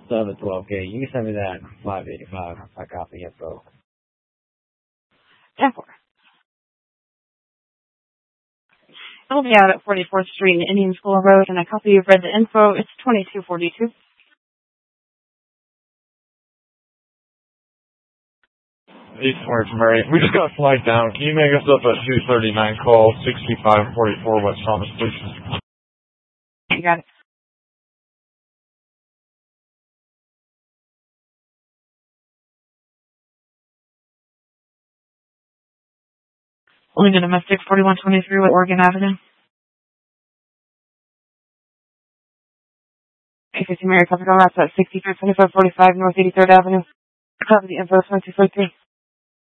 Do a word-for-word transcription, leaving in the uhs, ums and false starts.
seven twelve K. You can send me that five eighty-five. I copy info. ten four. It'll be out at forty-fourth Street and Indian School Road, and I copy you've read the info. It's twenty-two forty-two. East Orange, Murray. We just got a flight down. Can you make us up at two thirty-nine call, sixty-five forty-four West Thomas, please? You got it. Only the domestic forty-one twenty-three with Oregon Avenue. eight fifty Mary, copy on that's at sixty-three twenty-five forty-five North eighty-third Avenue. Copy the info, twenty-two forty-three.